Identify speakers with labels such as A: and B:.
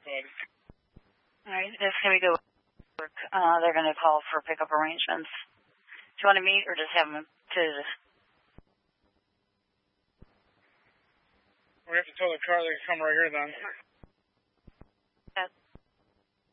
A: Good.
B: All right, it's going to go work. They're going to call for pickup arrangements. Do you want to meet or just have them to...
A: We have to tell the car they can come right here then.